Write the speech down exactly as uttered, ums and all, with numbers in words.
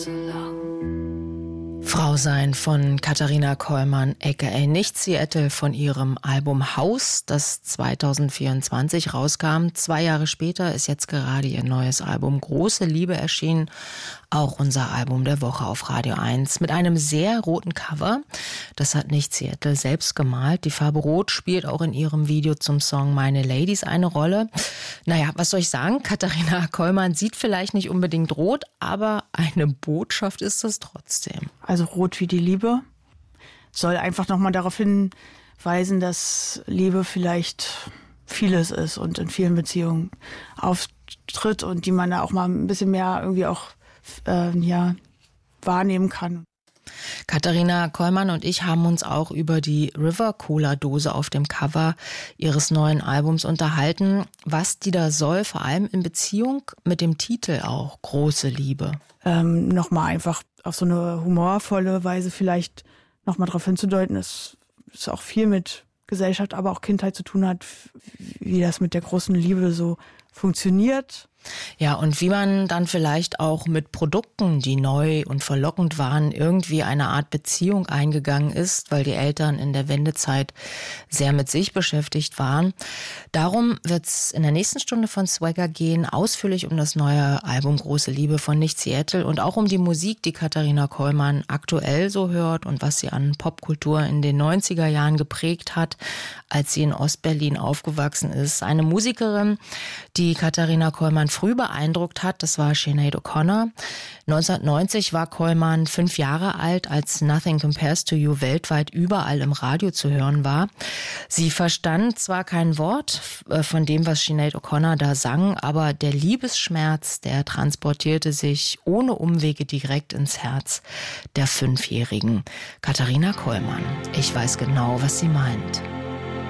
Frau sein von Katharina Kollmann, aka Nicht Seattle, von ihrem Album Haus, das zwanzig vierundzwanzig rauskam. Zwei Jahre später ist jetzt gerade ihr neues Album Große Liebe erschienen. Auch unser Album der Woche auf Radio eins mit einem sehr roten Cover. Das hat Nicht Seattle selbst gemalt. Die Farbe Rot spielt auch in ihrem Video zum Song Meine Ladies eine Rolle. Naja, was soll ich sagen? Katharina Kollmann sieht vielleicht nicht unbedingt rot, aber eine Botschaft ist es trotzdem. Also rot wie die Liebe soll einfach nochmal darauf hinweisen, dass Liebe vielleicht vieles ist und in vielen Beziehungen auftritt und die man da auch mal ein bisschen mehr irgendwie auch äh, ja, wahrnehmen kann. Katharina Kollmann und ich haben uns auch über die River-Cola-Dose auf dem Cover ihres neuen Albums unterhalten. Was die da soll, vor allem in Beziehung mit dem Titel auch, Große Liebe. Ähm, nochmal einfach auf so eine humorvolle Weise vielleicht nochmal darauf hinzudeuten, dass es auch viel mit Gesellschaft, aber auch Kindheit zu tun hat, wie das mit der großen Liebe so funktioniert. Ja, und wie man dann vielleicht auch mit Produkten, die neu und verlockend waren, irgendwie eine Art Beziehung eingegangen ist, weil die Eltern in der Wendezeit sehr mit sich beschäftigt waren. Darum wird es in der nächsten Stunde von Swagger gehen, ausführlich um das neue Album Große Liebe von Nicht Seattle und auch um die Musik, die Katharina Kollmann aktuell so hört und was sie an Popkultur in den neunziger Jahren geprägt hat, als sie in Ostberlin aufgewachsen ist. Eine Musikerin, die Katharina Kollmann früh beeindruckt hat, das war Sinead O'Connor. neunzehnhundertneunzig war Kollmann fünf Jahre alt, als Nothing Compares to You weltweit überall im Radio zu hören war. Sie verstand zwar kein Wort von dem, was Sinead O'Connor da sang, aber der Liebesschmerz, der transportierte sich ohne Umwege direkt ins Herz der Fünfjährigen. Katharina Kollmann, ich weiß genau, was sie meint.